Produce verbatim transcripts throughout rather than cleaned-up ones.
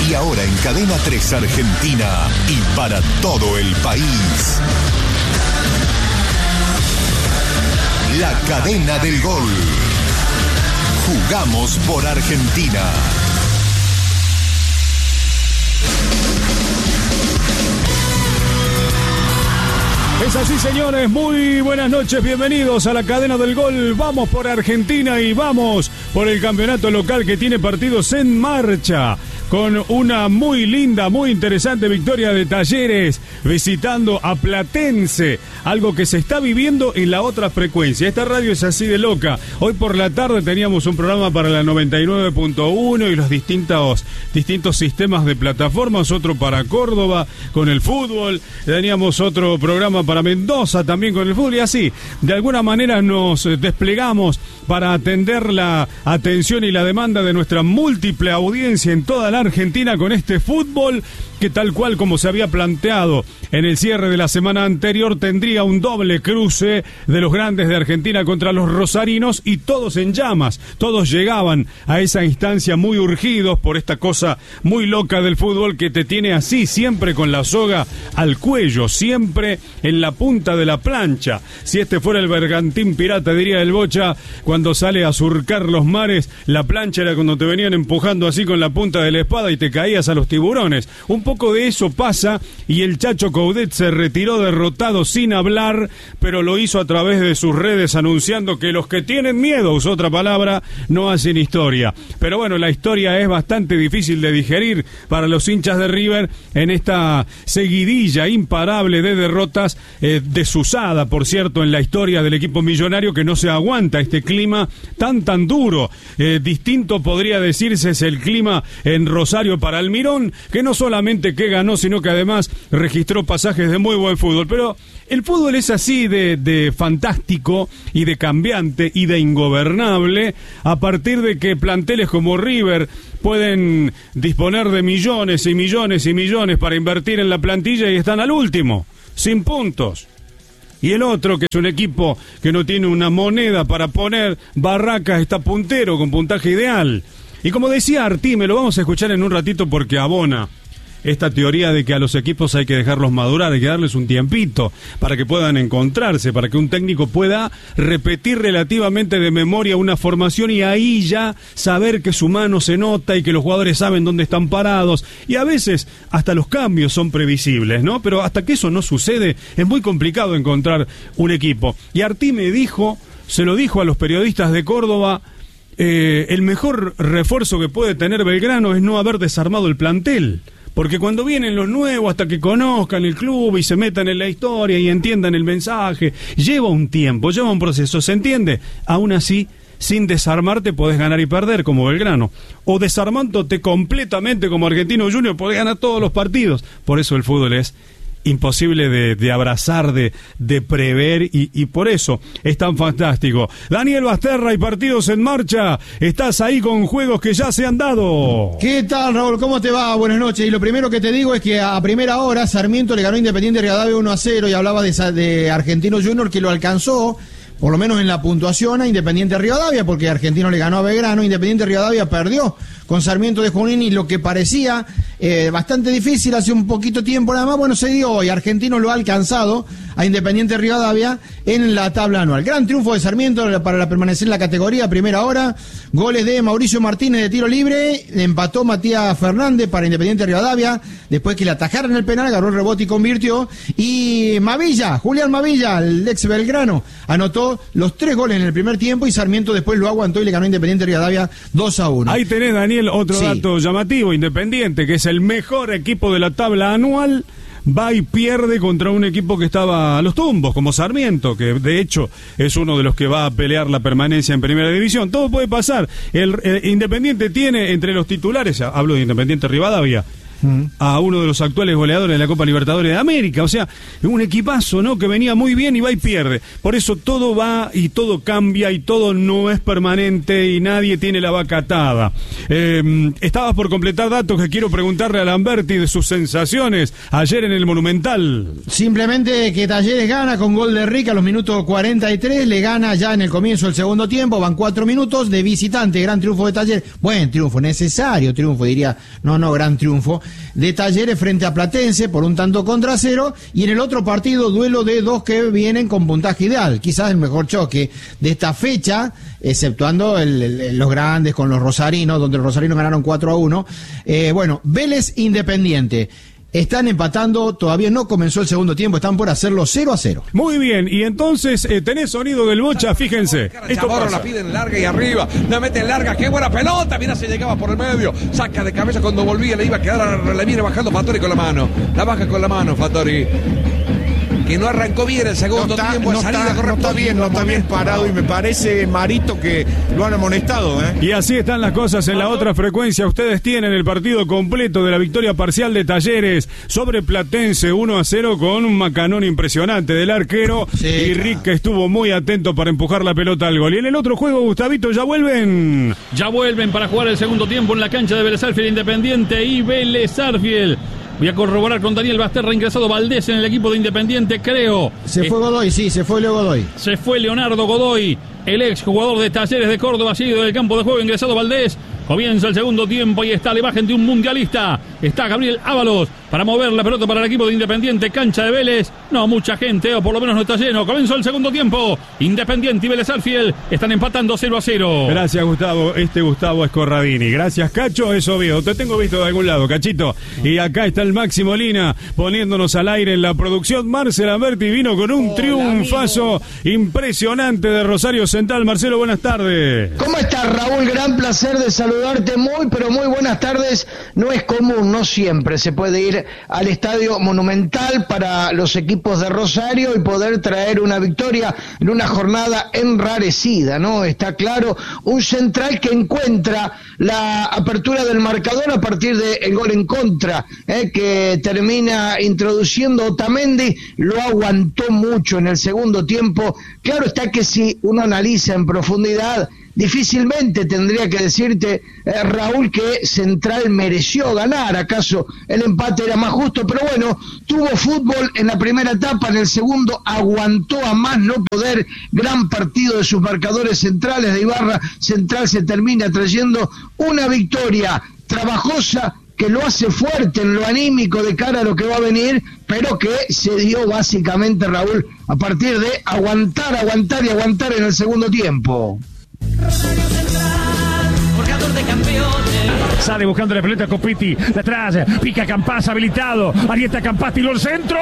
Y ahora en Cadena tres Argentina y para todo el país. La Cadena del Gol. Jugamos por Argentina. Es así, señores, muy buenas noches, bienvenidos a la Cadena del Gol. Vamos por Argentina y vamos por el campeonato local que tiene partidos en marcha, con una muy linda, muy interesante victoria de Talleres visitando a Platense, algo que se está viviendo en la otra frecuencia. Esta radio es así de loca. Hoy por la tarde teníamos un programa para la noventa y nueve punto uno y los distintos, distintos sistemas de plataformas, otro para Córdoba con el fútbol, teníamos otro programa para Mendoza también con el fútbol, y así, de alguna manera nos desplegamos para atender la atención y la demanda de nuestra múltiple audiencia en toda la Argentina con este fútbol que, tal cual como se había planteado en el cierre de la semana anterior, tendría un doble cruce de los grandes de Argentina contra los rosarinos, y todos en llamas, todos llegaban a esa instancia muy urgidos por esta cosa muy loca del fútbol que te tiene así, siempre con la soga al cuello, siempre en la punta de la plancha. Si este fuera el bergantín pirata, diría el Bocha, cuando sale a surcar los mares, la plancha era cuando te venían empujando así con la punta de la espada y te caías a los tiburones. Un poco de eso pasa, y el Chacho Coudet se retiró derrotado sin hablar, pero lo hizo a través de sus redes anunciando que los que tienen miedo, usó otra palabra, no hacen historia. Pero bueno, la historia es bastante difícil de digerir para los hinchas de River en esta seguidilla imparable de derrotas, eh, desusada, por cierto, en la historia del equipo millonario, que no se aguanta este clima tan tan duro. Eh, distinto podría decirse es el clima en Rosario para Almirón, que no solamente que ganó, sino que además registró pasajes de muy buen fútbol. Pero el fútbol es así de, de fantástico y de cambiante y de ingobernable, a partir de que planteles como River pueden disponer de millones y millones y millones para invertir en la plantilla y están al último, sin puntos. Y el otro, que es un equipo que no tiene una moneda para poner, Barracas, está puntero con puntaje ideal. Y como decía Artime, lo vamos a escuchar en un ratito porque abona esta teoría de que a los equipos hay que dejarlos madurar, hay que darles un tiempito para que puedan encontrarse, para que un técnico pueda repetir relativamente de memoria una formación y ahí ya saber que su mano se nota y que los jugadores saben dónde están parados, y a veces hasta los cambios son previsibles, ¿no? Pero hasta que eso no sucede es muy complicado encontrar un equipo. Y Artime dijo, se lo dijo a los periodistas de Córdoba, eh, el mejor refuerzo que puede tener Belgrano es no haber desarmado el plantel. Porque cuando vienen los nuevos, hasta que conozcan el club y se metan en la historia y entiendan el mensaje, lleva un tiempo, lleva un proceso, ¿se entiende? Aún así, sin desarmarte podés ganar y perder como Belgrano, o desarmándote completamente como Argentino Junior podés ganar todos los partidos. Por eso el fútbol es imposible de, de abrazar, de, de prever, y, y por eso es tan fantástico. Daniel Basterra y partidos en marcha. Estás ahí con juegos que ya se han dado. ¿Qué tal, Raúl? ¿Cómo te va? Buenas noches. Y lo primero que te digo es que a primera hora Sarmiento le ganó a Independiente Rivadavia uno a cero, y hablaba de, de Argentino Junior, que lo alcanzó por lo menos en la puntuación a Independiente Rivadavia, porque Argentino le ganó a Belgrano, Independiente Rivadavia perdió con Sarmiento de Junín, y lo que parecía eh, bastante difícil hace un poquito tiempo nada más, bueno, se dio hoy. Argentino lo ha alcanzado a Independiente Rivadavia en la tabla anual. Gran triunfo de Sarmiento para permanecer en la categoría, primera hora, goles de Mauricio Martínez de tiro libre, empató Matías Fernández para Independiente Rivadavia, después que le atajaron el penal, agarró el rebote y convirtió, y Mavilla, Julián Mavilla, el ex Belgrano, anotó los tres goles en el primer tiempo, y Sarmiento después lo aguantó y le ganó a Independiente Rivadavia dos a uno. Ahí tenés, Daniel, otro sí. dato llamativo. Independiente, que es el mejor equipo de la tabla anual, va y pierde contra un equipo que estaba a los tumbos, como Sarmiento, que de hecho es uno de los que va a pelear la permanencia en Primera División. Todo puede pasar. El, el Independiente tiene entre los titulares, hablo de Independiente Rivadavia, mm. a uno de los actuales goleadores de la Copa Libertadores de América. O sea, un equipazo, ¿no? Que venía muy bien y va y pierde. Por eso todo va y todo cambia y todo no es permanente y nadie tiene la vaca atada. Eh, estabas por completar datos que quiero preguntarle a Lamberti de sus sensaciones ayer en el Monumental. Simplemente que Talleres gana con gol de Rica a los minutos cuarenta y tres, le gana ya en el comienzo del segundo tiempo, van cuatro minutos de visitante, gran triunfo de Talleres, buen triunfo, necesario triunfo, diría, no, no, gran triunfo, de Talleres frente a Platense por un tanto contra cero, y en el otro partido, duelo de dos que vienen con puntaje ideal, quizás el mejor choque de esta fecha, exceptuando el, el, los grandes con los rosarinos, donde los rosarinos ganaron cuatro a uno, eh, bueno, Vélez Independiente. Están empatando, todavía no comenzó el segundo tiempo, están por hacerlo cero a cero. Muy bien, y entonces eh, tenés sonido del Bocha, fíjense. Esto pasa. La piden larga y arriba, la meten larga, qué buena pelota, mira se llegaba por el medio, saca de cabeza cuando volvía, le iba a quedar, le viene bajando Fattori con la mano, la baja con la mano Fattori. Que no arrancó bien el segundo no está, tiempo, no salida está, no está bien, no está bien parado y me parece, Marito, que lo han amonestado, ¿eh? Y así están las cosas en la otra frecuencia. Ustedes tienen el partido completo de la victoria parcial de Talleres sobre Platense uno a cero con un macanón impresionante del arquero, sí, y claro. Rick que estuvo muy atento para empujar la pelota al gol. Y en el otro juego, Gustavito, ¿ya vuelven? Ya vuelven para jugar el segundo tiempo en la cancha de Vélez Sarsfield Independiente y Vélez Sarsfield. Voy a corroborar con Daniel Basterra, ingresado Valdés en el equipo de Independiente, creo. Se fue Godoy, sí, se fue Leo Godoy. Se fue Leonardo Godoy, el ex jugador de Talleres de Córdoba, seguido del campo de juego, ingresado Valdés. Comienza el segundo tiempo y está la imagen de un mundialista. Está Gabriel Ábalos para mover la pelota para el equipo de Independiente, cancha de Vélez. No mucha gente, o por lo menos no está lleno. Comenzó el segundo tiempo. Independiente y Vélez Sarsfield están empatando cero a cero. Gracias, Gustavo. Este Gustavo es Corradini. Gracias, Cacho. Es obvio. Te tengo visto de algún lado, Cachito. Y acá está el Máximo Lina poniéndonos al aire en la producción. Marcelo Lamberti vino con un Hola, triunfazo amigo. impresionante de Rosario Central. Marcelo, buenas tardes. ¿Cómo estás, Raúl? Gran placer de saludarte. Muy, pero muy buenas tardes. No es común, no siempre se puede ir al Estadio Monumental para los equipos de Rosario y poder traer una victoria en una jornada enrarecida, ¿no? Está claro, un Central que encuentra la apertura del marcador a partir del gol en contra, ¿eh? que termina introduciendo Otamendi, lo aguantó mucho en el segundo tiempo. Claro está que si uno analiza en profundidad, difícilmente tendría que decirte, eh, Raúl, que Central mereció ganar. ¿Acaso el empate era más justo? Pero bueno, tuvo fútbol en la primera etapa, en el segundo aguantó a más no poder. Gran partido de sus marcadores centrales de Ibarra. Central se termina trayendo una victoria trabajosa que lo hace fuerte en lo anímico de cara a lo que va a venir, pero que se dio básicamente, Raúl, a partir de aguantar, aguantar y aguantar en el segundo tiempo. Rosario Central, forjador de campeones. Sale buscando la pelota Copiti, de atrás, pica Campas habilitado, Arieta Campas, tiró el centro.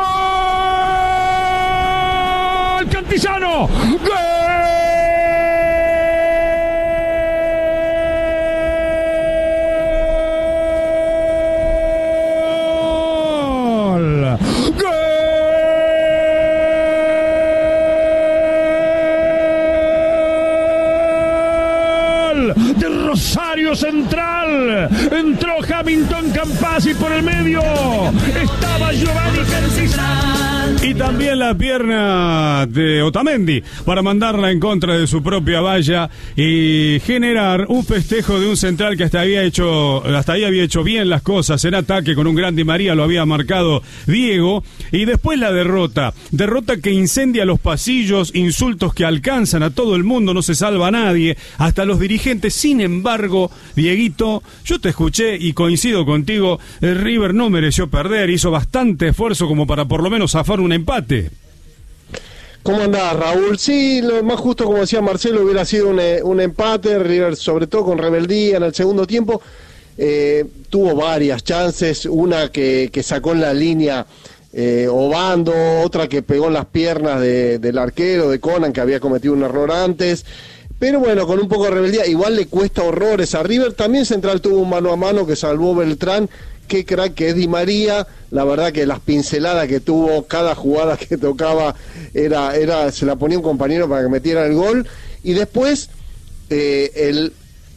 ¡Gol! ¡Cantillano! ¡Gol! Rosario Central, entró Hamilton Campazzi por el medio, estaba Giovanni Cantillano. Y también la pierna de Otamendi para mandarla en contra de su propia valla y generar un festejo de un Central que hasta había hecho, hasta ahí había hecho bien las cosas en ataque con un gran Di María, lo había marcado Diego, y después la derrota, derrota que incendia los pasillos, insultos que alcanzan a todo el mundo, no se salva a nadie, hasta los dirigentes. Sin embargo, Dieguito, yo te escuché y coincido contigo, el River no mereció perder, hizo bastante esfuerzo como para por lo menos zafar un empate. ¿Cómo andás, Raúl? Sí, lo más justo, como decía Marcelo, hubiera sido un, un empate. River, sobre todo con rebeldía en el segundo tiempo, eh, tuvo varias chances, una que, que sacó en la línea eh, Obando, otra que pegó en las piernas de, del arquero, de Conan, que había cometido un error antes. Pero bueno, con un poco de rebeldía, igual le cuesta horrores a River. También Central tuvo un mano a mano que salvó Beltrán. Qué crack que es Di María, la verdad que las pinceladas que tuvo, cada jugada que tocaba, era, era, se la ponía un compañero para que metiera el gol. Y después, eh, el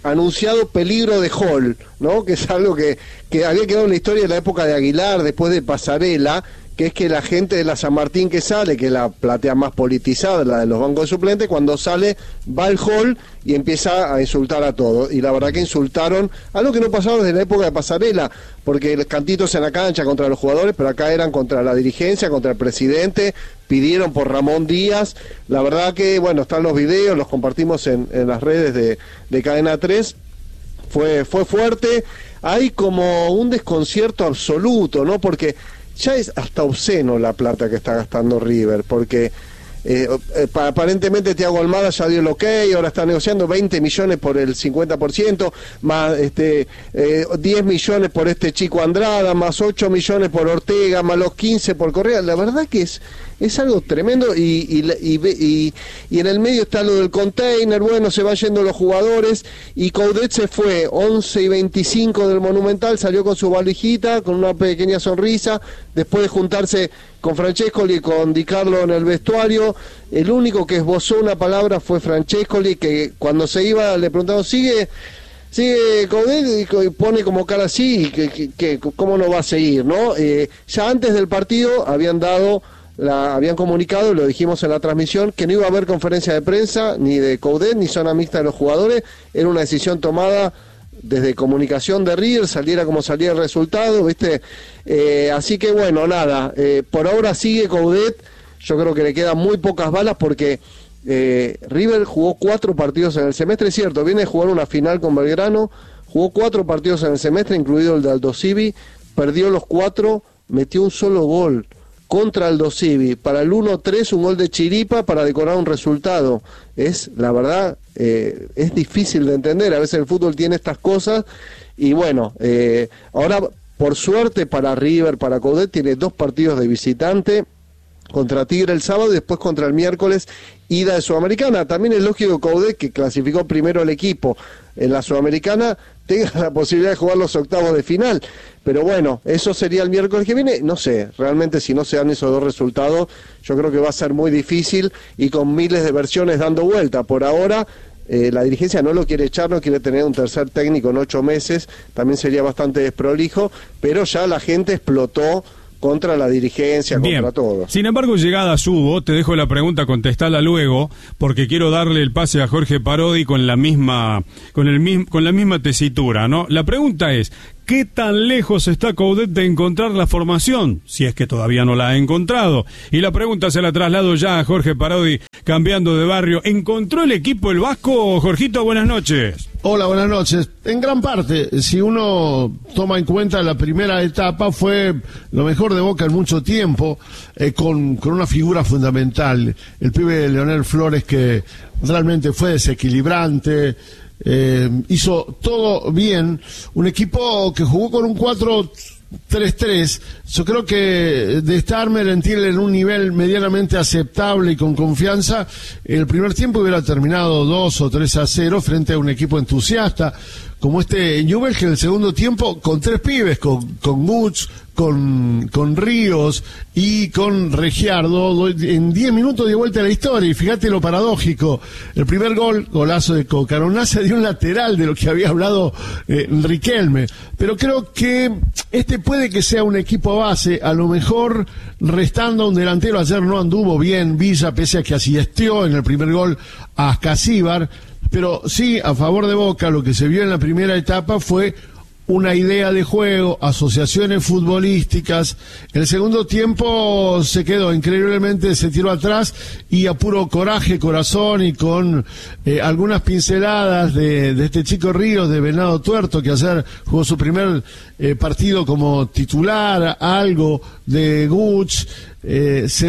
anunciado peligro de Hall, ¿no? Que es algo que, que había quedado en la historia de la época de Aguilar, después de Pasarela, que es que la gente de la San Martín que sale, que es la platea más politizada, la de los bancos de suplentes, cuando sale va al hall y empieza a insultar a todos. Y la verdad que insultaron, algo que no pasaba desde la época de Pasarela, porque los cantitos en la cancha contra los jugadores, pero acá eran contra la dirigencia, contra el presidente, pidieron por Ramón Díaz. La verdad que, bueno, están los videos, los compartimos en, en las redes de, de Cadena tres. Fue, fue fuerte, hay como un desconcierto absoluto, ¿no? Porque ya es hasta obsceno la plata que está gastando River, porque eh, eh, aparentemente Thiago Almada ya dio el ok, ahora está negociando veinte millones por el cincuenta por ciento, más este eh, diez millones por este chico Andrada, más ocho millones por Ortega, más los quince por Correa. La verdad que es es algo tremendo, y, y, y, y, y en el medio está lo del container. Bueno, se van yendo los jugadores, y Coudet se fue once y veinticinco del Monumental, salió con su valijita, con una pequeña sonrisa, después de juntarse con Francescoli y con Di Carlo en el vestuario. El único que esbozó una palabra fue Francescoli, que cuando se iba le preguntaron, ¿sigue sigue Coudet? Y pone como cara así, que, que, que cómo no va a seguir, ¿no? Eh, ya antes del partido habían dado La, habían comunicado, lo dijimos en la transmisión, que no iba a haber conferencia de prensa ni de Coudet ni zona mixta de los jugadores. Era una decisión tomada desde comunicación de River, saliera como saliera el resultado, ¿viste? Eh, así que bueno, nada, eh, por ahora sigue Coudet. Yo creo que le quedan muy pocas balas, porque eh, River jugó cuatro partidos en el semestre, es cierto, viene a jugar una final con Belgrano, jugó cuatro partidos en el semestre, incluido el de Aldosivi, perdió los cuatro, metió un solo gol contra Aldosivi. Para el uno tres, un gol de chiripa para decorar un resultado. Es, la verdad, eh, es difícil de entender. A veces el fútbol tiene estas cosas. Y bueno, eh, ahora, por suerte para River, para Coudet, tiene dos partidos de visitante, contra Tigre el sábado y después contra el miércoles, ida de Sudamericana. También es lógico que Coudet, que clasificó primero el equipo en la Sudamericana, tenga la posibilidad de jugar los octavos de final. Pero bueno, eso sería el miércoles que viene. No sé, realmente si no se dan esos dos resultados, yo creo que va a ser muy difícil, y con miles de versiones dando vuelta. Por ahora, eh, la dirigencia no lo quiere echar, no quiere tener un tercer técnico en ocho meses, también sería bastante desprolijo, pero ya la gente explotó contra la dirigencia, Bien. contra todo. Sin embargo, llegadas hubo, te dejo la pregunta, contestala luego, porque quiero darle el pase a Jorge Parodi con la misma, con el mismo, con la misma tesitura, ¿no? La pregunta es, ¿qué tan lejos está Coudet de encontrar la formación? Si es que todavía no la ha encontrado. Y la pregunta se la traslado ya a Jorge Parodi, cambiando de barrio. ¿Encontró el equipo el Vasco? Jorgito, buenas noches. Hola, buenas noches. En gran parte, si uno toma en cuenta la primera etapa, fue lo mejor de Boca en mucho tiempo, eh, con, con una figura fundamental, el pibe Leonel Flores, que realmente fue desequilibrante, eh, hizo todo bien, un equipo que jugó con un cuatro tres tres. Yo creo que de estar Merentiel en un nivel medianamente aceptable y con confianza, el primer tiempo hubiera terminado dos o tres a cero frente a un equipo entusiasta como este Newell's, que en el segundo tiempo, con tres pibes, con, con Guts, con, con Ríos y con Regiardo, en diez minutos dio vuelta a la historia. Y fíjate lo paradójico, el primer gol, golazo de Cocaronaza, dio un lateral de lo que había hablado eh, Riquelme. Pero creo que este puede que sea un equipo base, a lo mejor restando un delantero. Ayer no anduvo bien Villa, pese a que asistió en el primer gol a Ascasíbar. Pero sí, a favor de Boca, lo que se vio en la primera etapa fue una idea de juego, asociaciones futbolísticas. En el segundo tiempo se quedó, increíblemente se tiró atrás, y a puro coraje, corazón, y con eh, algunas pinceladas de, de este chico Ríos, de Venado Tuerto, que ayer jugó su primer eh, partido como titular, algo de Guts, eh, se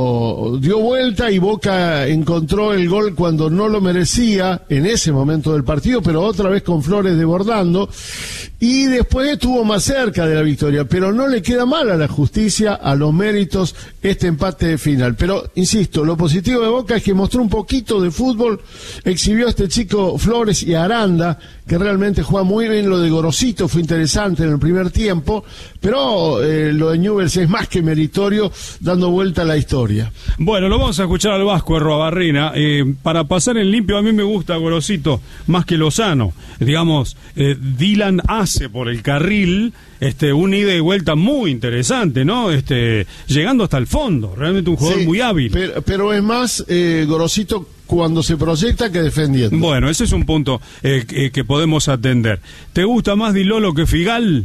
lo dio vuelta, y Boca encontró el gol cuando no lo merecía en ese momento del partido, pero otra vez con Flores desbordando, y después estuvo más cerca de la victoria. Pero no le queda mal a la justicia, a los méritos, este empate de final. Pero insisto, lo positivo de Boca es que mostró un poquito de fútbol, exhibió a este chico Flores y a Aranda, que realmente juega muy bien. Lo de Gorosito fue interesante en el primer tiempo, pero eh, lo de Newell's es más que meritorio, dando vuelta a la historia. Bueno, lo vamos a escuchar al Vasco Arruabarrena. Eh, para pasar en limpio, a mí me gusta Gorosito más que Lozano. Digamos, eh, Dylan hace por el carril este un ida y vuelta muy interesante, ¿no? Este llegando hasta el fondo. Realmente un jugador Sí, muy hábil. Pero, pero es más eh, Gorosito cuando se proyecta que defendiendo. Bueno, ese es un punto eh, que, que podemos atender. ¿Te gusta más Di Lolo que Figal?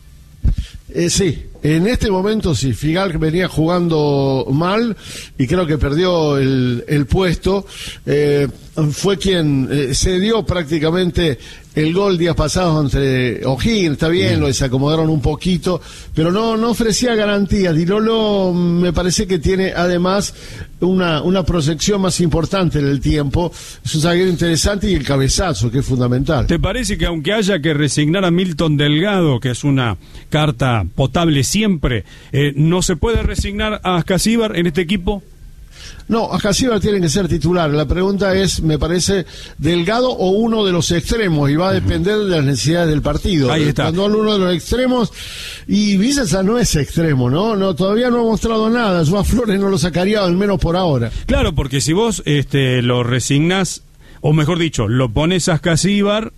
Eh, sí, en este momento sí, Figal venía jugando mal y creo que perdió el, el puesto, eh, fue quien eh, cedió prácticamente el gol días pasados entre O'Higgins, está bien, bien, lo desacomodaron un poquito, pero no no ofrecía garantías. Di Lolo me parece que tiene además una, una proyección más importante en el tiempo, es un zaguero interesante y el cabezazo, que es fundamental. ¿Te parece que aunque haya que resignar a Milton Delgado, que es una carta potable siempre, eh, no se puede resignar a Ascasíbar en este equipo? No, Ascasíbar tiene que ser titular. La pregunta es, me parece, Delgado o uno de los extremos, y va a depender de las necesidades del partido. Ahí está. Cuando uno de los extremos, y Vicenza no es extremo, ¿no? no Todavía no ha mostrado nada. Yo a Flores no lo sacaría, al menos por ahora. Claro, porque si vos este, lo resignás, o mejor dicho, lo pones a Ascasíbar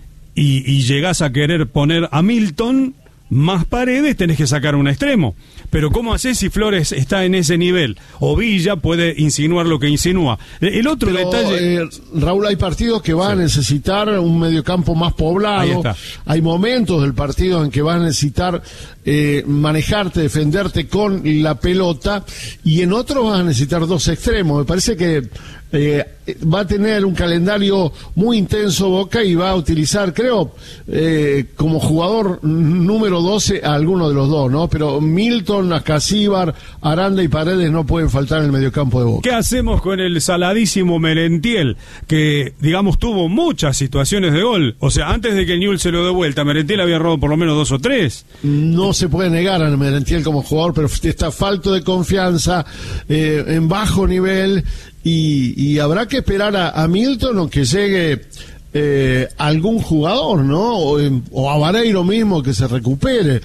y, y llegás a querer poner a Milton más Paredes, tenés que sacar un extremo. Pero ¿cómo haces si Flores está en ese nivel? O Villa puede insinuar lo que insinúa. El otro Pero, detalle... Eh, Raúl, hay partidos que van sí. a necesitar un mediocampo más poblado. Hay momentos del partido en que vas a necesitar eh, manejarte, defenderte con la pelota, y en otros vas a necesitar dos extremos. Me parece que Eh, va a tener un calendario muy intenso Boca y va a utilizar, creo, eh, como jugador número doce a alguno de los dos, ¿no? Pero Milton, Ascasíbar, Aranda y Paredes no pueden faltar en el mediocampo de Boca. ¿Qué hacemos con el saladísimo Merentiel, que, digamos, tuvo muchas situaciones de gol? O sea, antes de que Newell's se lo dé vuelta, Merentiel había robado por lo menos dos o tres. No se puede negar a Merentiel como jugador, pero está falto de confianza, eh, en bajo nivel. Y, y habrá que esperar a, a Milton o que llegue eh, algún jugador, ¿no? O, o a Vareiro mismo que se recupere.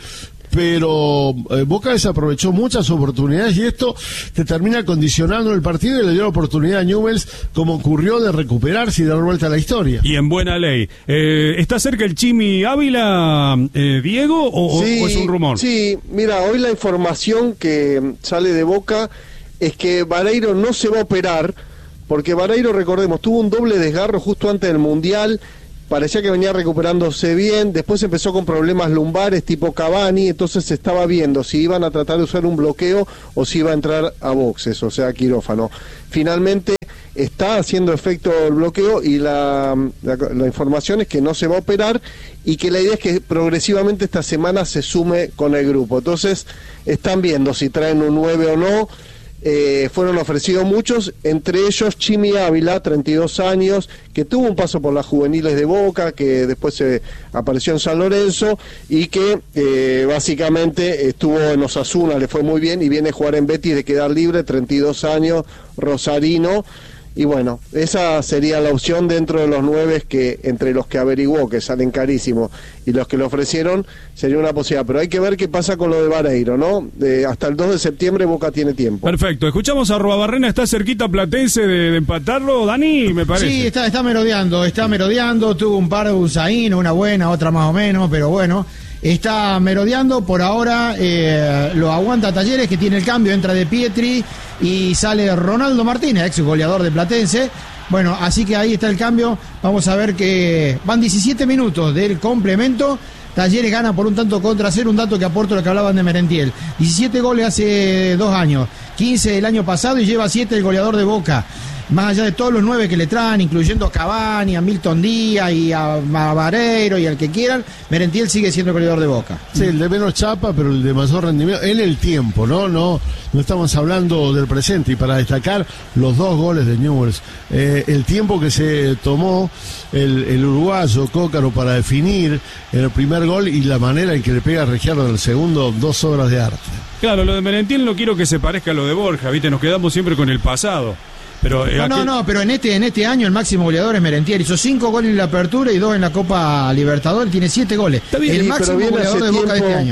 Pero eh, Boca desaprovechó muchas oportunidades y esto te termina condicionando el partido y le dio la oportunidad a Newell's, como ocurrió, de recuperarse y dar vuelta a la historia. Y en buena ley. Eh, ¿Está cerca el Chimi Ávila, eh, Diego, o, sí, o es un rumor? Sí, mira, hoy la información que sale de Boca es que Vareiro no se va a operar, porque Vareiro, recordemos, tuvo un doble desgarro justo antes del Mundial, parecía que venía recuperándose bien, después empezó con problemas lumbares tipo Cavani, entonces se estaba viendo si iban a tratar de usar un bloqueo o si iba a entrar a boxes, o sea, a quirófano. Finalmente está haciendo efecto el bloqueo y la, la, la información es que no se va a operar y que la idea es que progresivamente esta semana se sume con el grupo. Entonces están viendo si traen un nueve o no. Eh, fueron ofrecidos muchos, entre ellos Chimi Ávila, treinta y dos años, que tuvo un paso por las juveniles de Boca, que después se apareció en San Lorenzo y que eh, básicamente estuvo en Osasuna, le fue muy bien y viene a jugar en Betis de quedar libre, treinta y dos años, rosarino. Y bueno, esa sería la opción dentro de los nueve que entre los que averiguó, que salen carísimos, y los que le ofrecieron, sería una posibilidad. Pero hay que ver qué pasa con lo de Vareiro, ¿no? De, hasta el dos de septiembre Boca tiene tiempo. Perfecto. Escuchamos a Arruabarrena, ¿está cerquita Platense de, de empatarlo, Dani? Me parece. Sí, está, está merodeando, está merodeando, tuvo un par de Usain, una buena, otra más o menos, pero bueno. Está merodeando, por ahora eh, lo aguanta Talleres, que tiene el cambio, entra De Pietri y sale Ronaldo Martínez, ex goleador de Platense. Bueno, así que ahí está el cambio, vamos a ver que van diecisiete minutos del complemento. Talleres gana por un tanto contra cero, un dato que aporto lo que hablaban de Merentiel. diecisiete goles hace dos años, quince el año pasado y lleva siete el goleador de Boca. Más allá de todos los nueve que le traen, incluyendo a Cavani, a Milton Díaz y a, a Vareiro y al que quieran, Merentiel sigue siendo el goleador de Boca. Sí, el de menos chapa, pero el de mayor rendimiento en el tiempo, ¿no? No, no estamos hablando del presente. Y para destacar los dos goles de Newell's, eh, el tiempo que se tomó el, el uruguayo Cócaro para definir el primer gol y la manera en que le pega a Regiardo en el segundo, dos obras de arte. Claro, lo de Merentiel no quiero que se parezca a lo de Borja, ¿viste? Nos quedamos siempre con el pasado. Pero, eh, no, no, no, pero en este en este año el máximo goleador es Merentiel. Hizo cinco goles en la apertura y dos en la Copa Libertadores. Tiene siete goles. Bien, el sí, máximo goleador de Boca tiempo, de este año.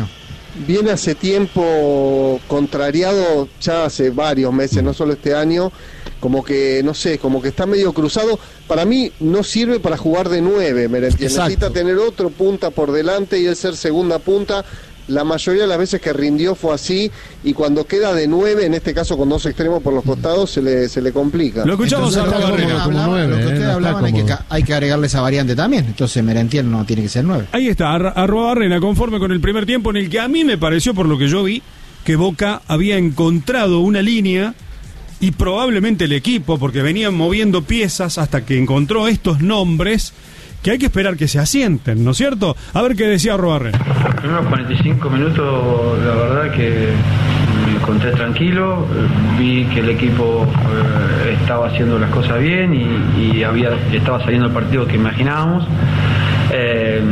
viene hace tiempo contrariado, ya hace varios meses, no solo este año, como que, no sé, como que está medio cruzado. Para mí no sirve para jugar de nueve, Merentiel. Necesita tener otro punta por delante y él ser segunda punta. La mayoría de las veces que rindió fue así, y cuando queda de nueve, en este caso con dos extremos por los costados, se le, se le complica. Lo escuchamos a Barrena. Lo que ustedes hablaban, hay que, hay que agregarle esa variante también. Entonces Merentiel no tiene que ser nueve. Ahí está, arroba Barrena, conforme con el primer tiempo, en el que a mí me pareció, por lo que yo vi, que Boca había encontrado una línea, y probablemente el equipo, porque venían moviendo piezas hasta que encontró estos nombres que hay que esperar que se asienten, ¿no es cierto? A ver qué decía Robarren. Los primeros cuarenta y cinco minutos, la verdad que me encontré tranquilo, vi que el equipo eh, estaba haciendo las cosas bien y, y había estaba saliendo el partido que imaginábamos. Eh,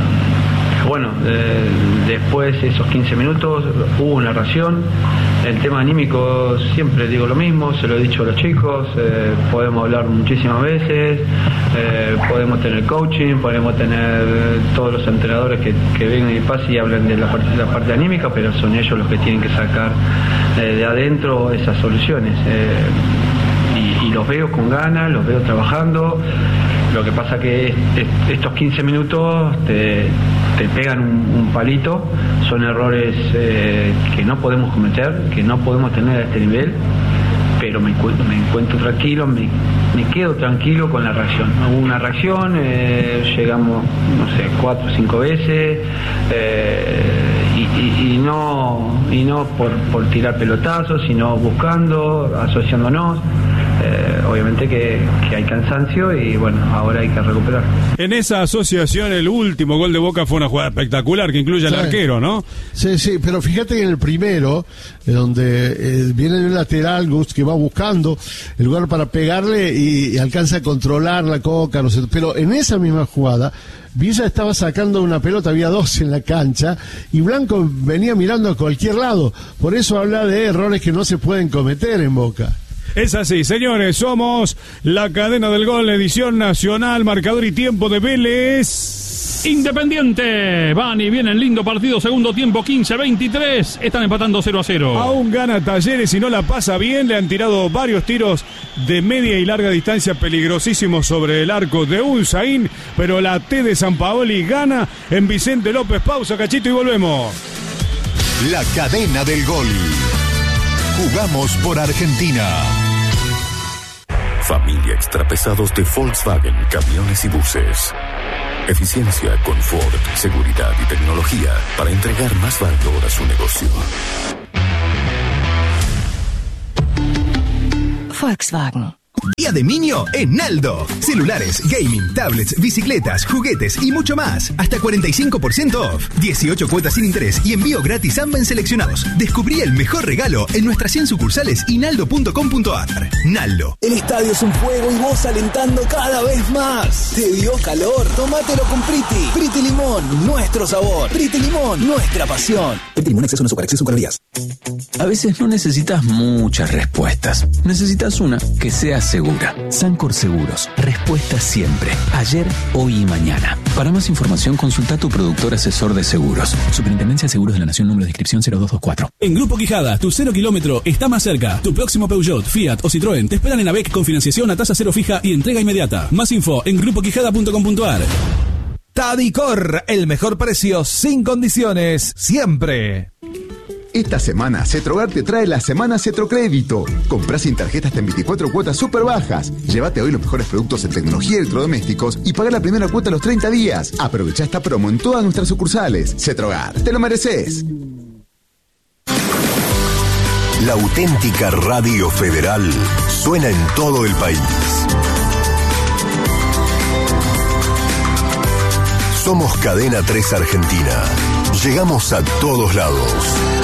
bueno, eh, después esos quince minutos hubo una ración. El tema anímico, siempre digo lo mismo, se lo he dicho a los chicos, eh, podemos hablar muchísimas veces, eh, podemos tener coaching, podemos tener todos los entrenadores que, que vengan y pasen y hablan de la parte, de la parte anímica, pero son ellos los que tienen que sacar eh, de adentro esas soluciones. Eh, y, y los veo con ganas, los veo trabajando. Lo que pasa que est- estos quince minutos te, te pegan un, un palito, son errores eh, que no podemos cometer, que no podemos tener a este nivel, pero me encuentro, me encuentro tranquilo, me, me quedo tranquilo con la reacción. Hubo una reacción, eh, llegamos, no sé, cuatro o cinco veces, eh, y, y, y no, y no por, por tirar pelotazos, sino buscando, asociándonos. Eh, obviamente que, que hay cansancio y bueno, ahora hay que recuperar. En esa asociación el último gol de Boca fue una jugada espectacular que incluye al sí. arquero, ¿no? Sí, sí, pero fíjate que en el primero, eh, donde eh, viene el lateral, Gus, que va buscando el lugar para pegarle y, y alcanza a controlar la Coca, no sé, pero en esa misma jugada Villa estaba sacando una pelota, había dos en la cancha, y Blanco venía mirando a cualquier lado. Por eso habla de errores que no se pueden cometer en Boca. Es así, señores, somos la cadena del gol, edición nacional, marcador y tiempo de Vélez. Independiente, van y vienen, lindo partido, segundo tiempo, quince veintitrés, están empatando cero a cero. Aún gana Talleres y no la pasa bien, le han tirado varios tiros de media y larga distancia peligrosísimos sobre el arco de Unzaín, pero la T de Sampaoli gana en Vicente López. Pausa, cachito, y volvemos. La cadena del gol. Jugamos por Argentina. Familia Extrapesados de Volkswagen, camiones y buses. Eficiencia, confort, seguridad y tecnología para entregar más valor a su negocio. Volkswagen. Día de niño en Naldo. Celulares, gaming, tablets, bicicletas, juguetes y mucho más. Hasta cuarenta y cinco por ciento off. dieciocho cuotas sin interés y envío gratis a ambas seleccionados. Descubrí el mejor regalo en nuestras cien sucursales y naldo punto com punto ar. Naldo. El estadio es un fuego y vos alentando cada vez más. ¿Te dio calor? Tómatelo con Priti. Priti Limón, nuestro sabor. Priti Limón, nuestra pasión. Priti Limón, exceso no azúcar, exceso calorías. A veces no necesitas muchas respuestas. Necesitas una que sea segura. Sancor Seguros. Respuesta siempre. Ayer, hoy y mañana. Para más información, consulta a tu productor asesor de seguros. Superintendencia de Seguros de la Nación, número de inscripción cero dos dos cuatro. En Grupo Quijada, tu cero kilómetro está más cerca. Tu próximo Peugeot, Fiat o Citroën te esperan en A B E C con financiación a tasa cero fija y entrega inmediata. Más info en grupo quijada punto com punto ar. Tadicor, el mejor precio sin condiciones, siempre. Esta semana, Cetrogar te trae la Semana Cetrocrédito. Comprá sin tarjeta hasta en veinticuatro cuotas súper bajas. Llévate hoy los mejores productos en tecnología y electrodomésticos y paga la primera cuota a los treinta días. Aprovecha esta promo en todas nuestras sucursales. Cetrogar, te lo mereces. La auténtica Radio Federal suena en todo el país. Somos Cadena tres Argentina. Llegamos a todos lados.